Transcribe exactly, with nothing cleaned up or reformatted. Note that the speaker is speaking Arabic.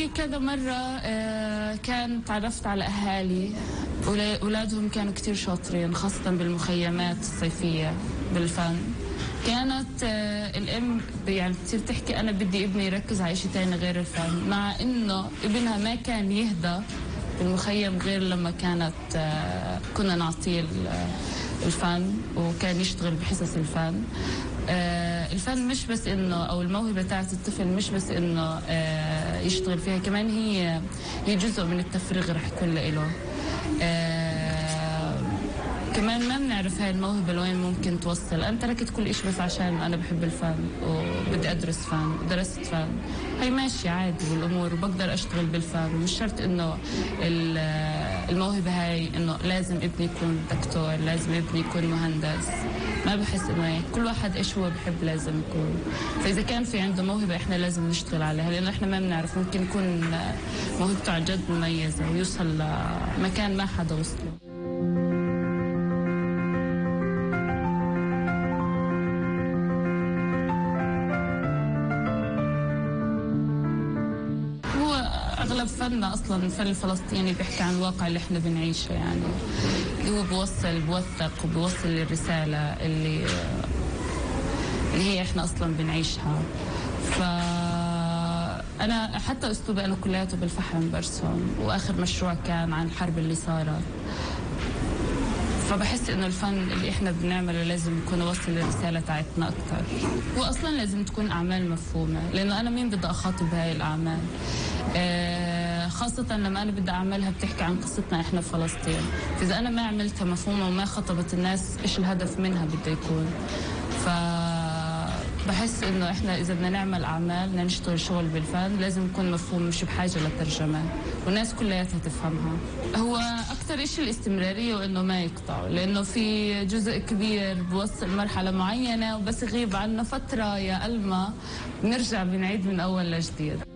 في كذا مرة كان تعرفت على أهالي أولادهم كانوا كتير شاطرين، خاصة بالمخيمات الصيفية بالفن. كانت الأم يعني بتصير تحكي أنا بدي ابني يركز على شيء تاني غير الفن، مع إنه ابنها ما كان يهدى بالمخيم غير لما كانت كنا نعطيه الفن، وكان يشتغل بحصص الفن. الفن مش بس إنه أو الموهبة تاعت الطفل مش بس إنه يشتغل فيها، كمان هي هي جزء من التفريغ رح يكون له. كمان ما بنعرف هاي الموهبة لوين ممكن توصل. أنا تركت كل إشي بس عشان أنا بحب الفن وبدي أدرس فن ودرست فن. هاي ماشي عادي بالأمور وبقدر أشتغل بالفن، مش شرط إنه الموهبة هاي إنه لازم ابني يكون دكتور، لازم ابني يكون مهندس. ما بحس إنه هيك، كل واحد إيش هو بحب لازم يكون. فإذا كان في عنده موهبة إحنا لازم نشتغل عليها، لأنه إحنا ما بنعرف، ممكن يكون موهبته عن جد مميزة ويوصل لمكان ما حدا وصله. أغلب فننا أصلاً الفن الفلسطيني بيحكي عن الواقع اللي إحنا بنعيشه، يعني هو بوصل بوثق وبوصل الرسالة اللي اللي هي إحنا أصلاً بنعيشها. فأنا حتى أسلوبي أنا كلياته بالفحم برسم، وآخر مشروع كان عن الحرب اللي صارت. فبحس إنه الفن اللي إحنا بنعمله لازم يكون يوصل الرسالة تاعتنا أكتر، وأصلاً لازم تكون أعمال مفهومة، لأنه أنا مين بدي أخاطب هاي الأعمال؟ آه خاصة لما أنا بدي أعملها بتحكي عن قصتنا إحنا في فلسطين. فإذا أنا ما عملتها مفهومة وما خطبت الناس إيش الهدف منها بده يكون. فبحس إنه إحنا إذا بدنا نعمل أعمال بدنا نشتغل شغل بالفن لازم يكون مفهوم، مش بحاجة للترجمة والناس كلياتها تفهمها. هو أكتر إشي الاستمرارية وإنه ما يقطعوا، لأنه في جزء كبير بوصل مرحلة معينة وبس يغيب عنا فترة يا ألما بنرجع بنعيد من أول لجديد.